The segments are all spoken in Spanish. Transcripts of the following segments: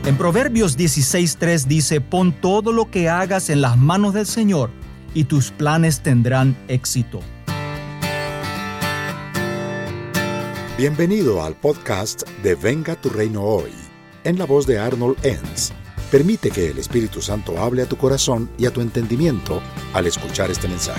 En Proverbios 16:3 dice: pon todo lo que hagas en las manos del Señor y tus planes tendrán éxito. Bienvenido al podcast de Venga tu Reino Hoy, en la voz de Arnold Enns. Permite que el Espíritu Santo hable a tu corazón y a tu entendimiento al escuchar este mensaje.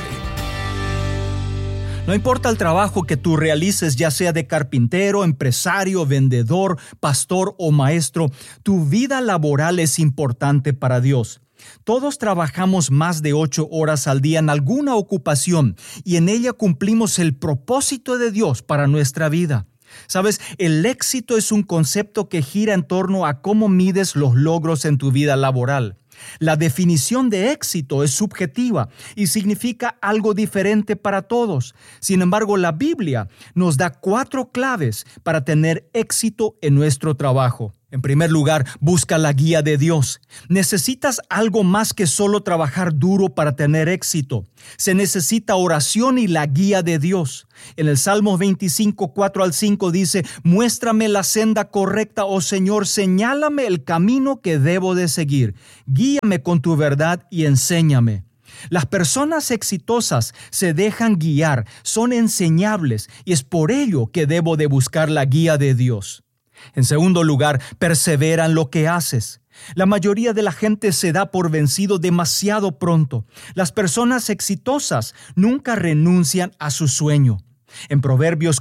No importa el trabajo que tú realices, ya sea de carpintero, empresario, vendedor, pastor o maestro, tu vida laboral es importante para Dios. Todos trabajamos más de 8 horas al día en alguna ocupación y en ella cumplimos el propósito de Dios para nuestra vida. ¿Sabes? El éxito es un concepto que gira en torno a cómo mides los logros en tu vida laboral. La definición de éxito es subjetiva y significa algo diferente para todos. Sin embargo, la Biblia nos da 4 claves para tener éxito en nuestro trabajo. En primer lugar, busca la guía de Dios. Necesitas algo más que solo trabajar duro para tener éxito. Se necesita oración y la guía de Dios. En el Salmo 25, 4-5 dice: muéstrame la senda correcta, oh Señor, señálame el camino que debo de seguir. Guíame con tu verdad y enséñame. Las personas exitosas se dejan guiar, son enseñables y es por ello que debo de buscar la guía de Dios. En segundo lugar, persevera en lo que haces. La mayoría de la gente se da por vencido demasiado pronto. Las personas exitosas nunca renuncian a su sueño. En Proverbios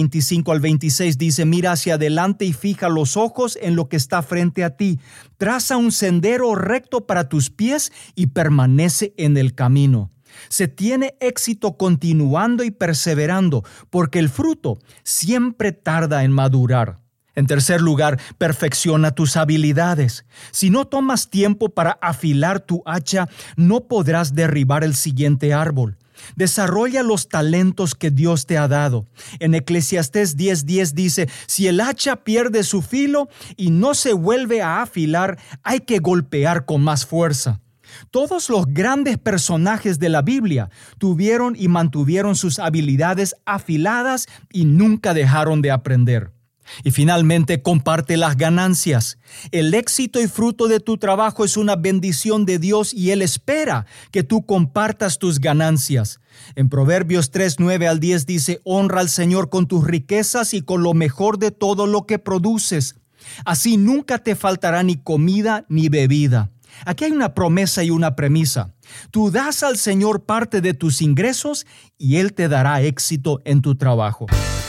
4:25-26 dice: mira hacia adelante y fija los ojos en lo que está frente a ti. Traza un sendero recto para tus pies y permanece en el camino. Se tiene éxito continuando y perseverando, porque el fruto siempre tarda en madurar. En tercer lugar, perfecciona tus habilidades. Si no tomas tiempo para afilar tu hacha, no podrás derribar el siguiente árbol. Desarrolla los talentos que Dios te ha dado. En Eclesiastés 10:10 dice: si el hacha pierde su filo y no se vuelve a afilar, hay que golpear con más fuerza. Todos los grandes personajes de la Biblia tuvieron y mantuvieron sus habilidades afiladas y nunca dejaron de aprender. Y finalmente, comparte las ganancias. El éxito y fruto de tu trabajo es una bendición de Dios y Él espera que tú compartas tus ganancias. En Proverbios 3:9-10 dice: honra al Señor con tus riquezas y con lo mejor de todo lo que produces. Así nunca te faltará ni comida ni bebida. Aquí hay una promesa y una premisa. Tú das al Señor parte de tus ingresos y Él te dará éxito en tu trabajo.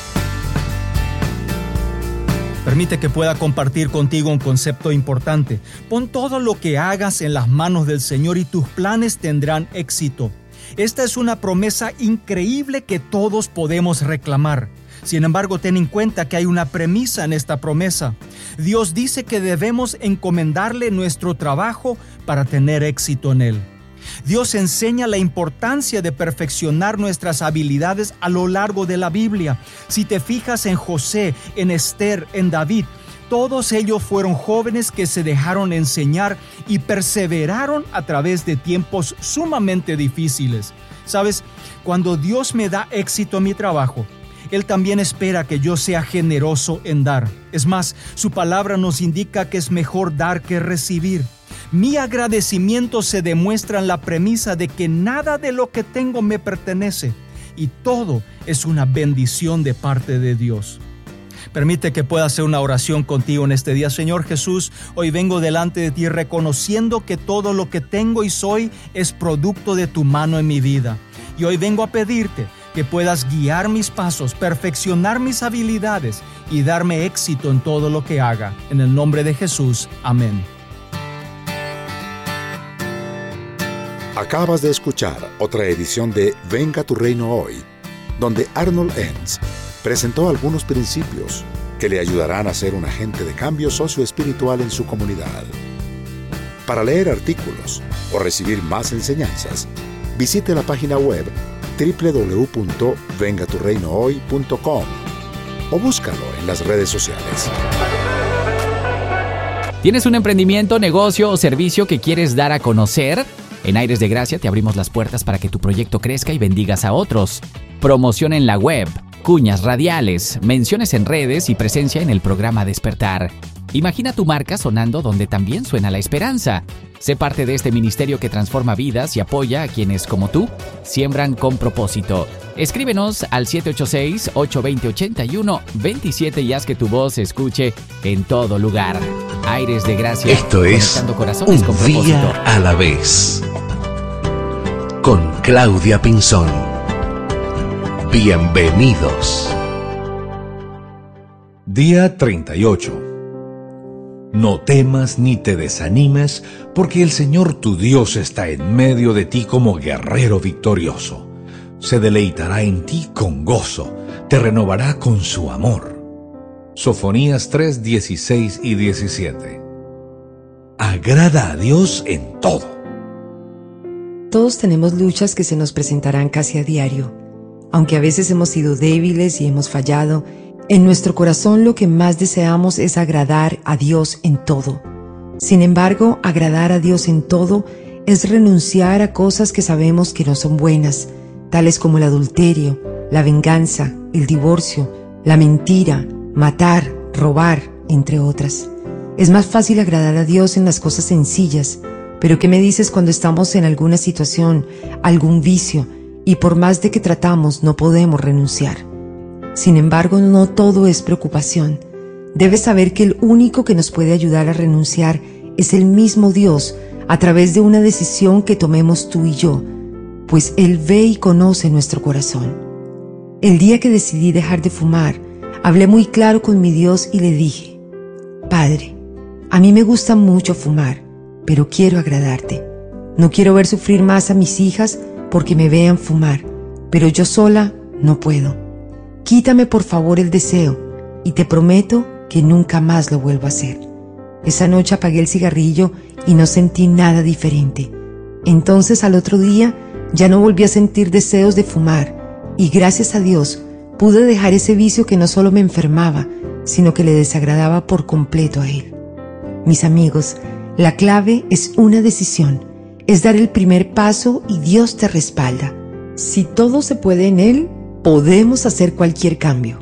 Permite que pueda compartir contigo un concepto importante. Pon todo lo que hagas en las manos del Señor y tus planes tendrán éxito. Esta es una promesa increíble que todos podemos reclamar. Sin embargo, ten en cuenta que hay una premisa en esta promesa. Dios dice que debemos encomendarle nuestro trabajo para tener éxito en él. Dios enseña la importancia de perfeccionar nuestras habilidades a lo largo de la Biblia. Si te fijas en José, en Esther, en David, todos ellos fueron jóvenes que se dejaron enseñar y perseveraron a través de tiempos sumamente difíciles. ¿Sabes? Cuando Dios me da éxito en mi trabajo, Él también espera que yo sea generoso en dar. Es más, su palabra nos indica que es mejor dar que recibir. Mi agradecimiento se demuestra en la premisa de que nada de lo que tengo me pertenece y todo es una bendición de parte de Dios. Permite que pueda hacer una oración contigo en este día. Señor Jesús, hoy vengo delante de ti reconociendo que todo lo que tengo y soy es producto de tu mano en mi vida. Y hoy vengo a pedirte que puedas guiar mis pasos, perfeccionar mis habilidades y darme éxito en todo lo que haga. En el nombre de Jesús, amén. Acabas de escuchar otra edición de Venga tu Reino Hoy, donde Arnold Enns presentó algunos principios que le ayudarán a ser un agente de cambio socioespiritual en su comunidad. Para leer artículos o recibir más enseñanzas, visite la página web www.vengaturreinohoy.com o búscalo en las redes sociales. ¿Tienes un emprendimiento, negocio o servicio que quieres dar a conocer? En Aires de Gracia te abrimos las puertas para que tu proyecto crezca y bendigas a otros. Promoción en la web, cuñas radiales, menciones en redes y presencia en el programa Despertar. Imagina tu marca sonando donde también suena la esperanza. Sé parte de este ministerio que transforma vidas y apoya a quienes, como tú, siembran con propósito. Escríbenos al 786-820-8127 y haz que tu voz se escuche en todo lugar. Aires de Gracia. Esto es corazones con propósito. Un día a la vez. Con Claudia Pinzón. Bienvenidos. Día 38. No temas ni te desanimes, porque el Señor tu Dios está en medio de ti como guerrero victorioso. Se deleitará en ti con gozo, te renovará con su amor. Sofonías 3, 16 y 17. Agrada a Dios en todo. Todos tenemos luchas que se nos presentarán casi a diario. Aunque a veces hemos sido débiles y hemos fallado, en nuestro corazón lo que más deseamos es agradar a Dios en todo. Sin embargo, agradar a Dios en todo es renunciar a cosas que sabemos que no son buenas, tales como el adulterio, la venganza, el divorcio, la mentira, matar, robar, entre otras. Es más fácil agradar a Dios en las cosas sencillas, pero ¿qué me dices cuando estamos en alguna situación, algún vicio, y por más de que tratamos no podemos renunciar? Sin embargo, no todo es preocupación. Debes saber que el único que nos puede ayudar a renunciar es el mismo Dios a través de una decisión que tomemos tú y yo, pues Él ve y conoce nuestro corazón. El día que decidí dejar de fumar, hablé muy claro con mi Dios y le dije: Padre, a mí me gusta mucho fumar, pero quiero agradarte. No quiero ver sufrir más a mis hijas porque me vean fumar, pero yo sola no puedo. Quítame por favor el deseo y te prometo que nunca más lo vuelvo a hacer. Esa noche apagué el cigarrillo y no sentí nada diferente. Entonces al otro día ya no volví a sentir deseos de fumar y gracias a Dios pude dejar ese vicio que no solo me enfermaba, sino que le desagradaba por completo a Él. Mis amigos, la clave es una decisión, es dar el primer paso y Dios te respalda. Si todo se puede en Él, podemos hacer cualquier cambio.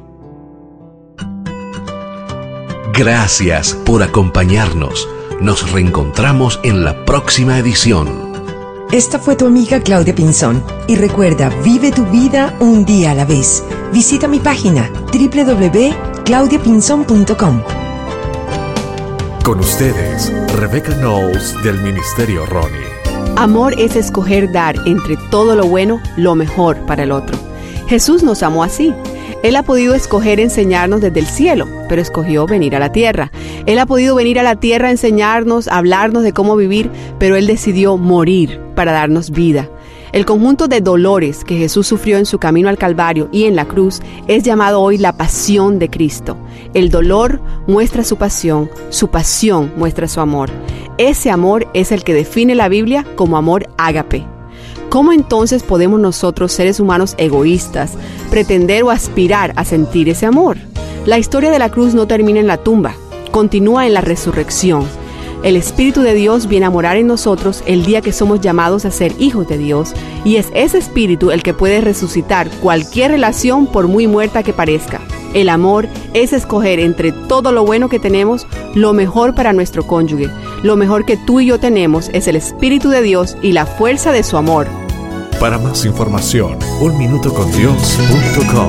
Gracias por acompañarnos. Nos reencontramos en la próxima edición. Esta fue tu amiga Claudia Pinzón. Y recuerda, vive tu vida un día a la vez. Visita mi página www.claudiapinzon.com. Con ustedes, Rebecca Knowles del Ministerio Ronnie. Amor es escoger dar entre todo lo bueno lo mejor para el otro. Jesús nos amó así. Él ha podido escoger enseñarnos desde el cielo, pero escogió venir a la tierra. Él ha podido venir a la tierra a enseñarnos, a hablarnos de cómo vivir, pero Él decidió morir para darnos vida. El conjunto de dolores que Jesús sufrió en su camino al Calvario y en la cruz es llamado hoy la pasión de Cristo. El dolor muestra su pasión muestra su amor. Ese amor es el que define la Biblia como amor ágape. ¿Cómo entonces podemos nosotros, seres humanos egoístas, pretender o aspirar a sentir ese amor? La historia de la cruz no termina en la tumba, continúa en la resurrección. El Espíritu de Dios viene a morar en nosotros el día que somos llamados a ser hijos de Dios, y es ese Espíritu el que puede resucitar cualquier relación por muy muerta que parezca. El amor es escoger entre todo lo bueno que tenemos, lo mejor para nuestro cónyuge. Lo mejor que tú y yo tenemos es el Espíritu de Dios y la fuerza de su amor. Para más información, unminutocondios.com.